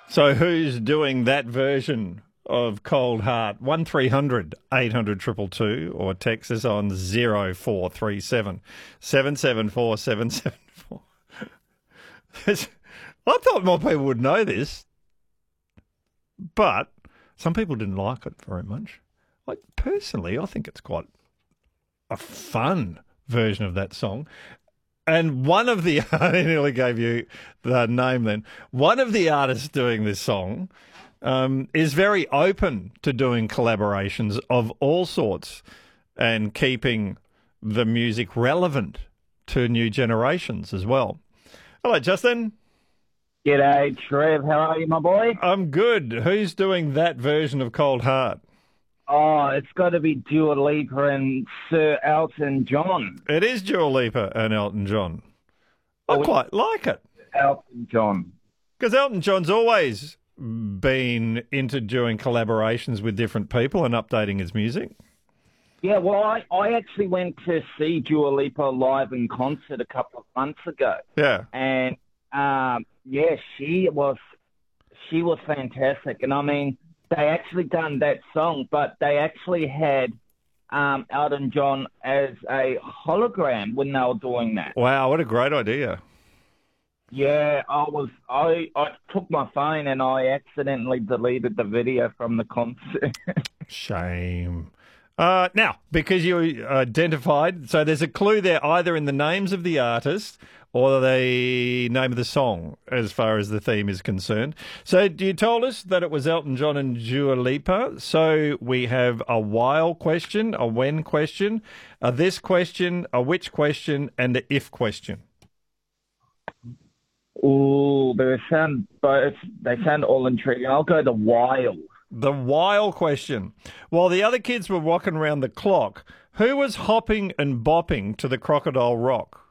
So who's doing that version of Cold Heart? 1300 800 222 or text us on 0437 774 774. I thought more people would know this, but some people didn't like it very much. Like, personally, I think it's quite a fun version of that song. And one of the, I nearly gave you the name then, one of the artists doing this song is very open to doing collaborations of all sorts and keeping the music relevant to new generations as well. Hello, Justin. G'day, Trev. How are you, my boy? I'm good. Who's doing that version of Cold Heart? Oh, it's got to be Dua Lipa and Sir Elton John. It is Dua Lipa and Elton John. I quite like it. Elton John. Because Elton John's always been into doing collaborations with different people and updating his music. Yeah, well, I actually went to see Dua Lipa live in concert a couple of months ago. Yeah. And, yeah, she was fantastic. And, I mean, they actually done that song, but they actually had Elton John as a hologram when they were doing that. Wow, what a great idea. Yeah, I took my phone and I accidentally deleted the video from the concert. Shame. Now, because you identified, so there's a clue there either in the names of the artist or the name of the song as far as the theme is concerned. So you told us that it was Elton John and Dua Lipa. So we have a while question, a when question, a this question, a which question, and a if question. Ooh, they sound all intriguing. I'll go the while. The while question. While the other kids were walking around the clock, who was hopping and bopping to the Crocodile Rock?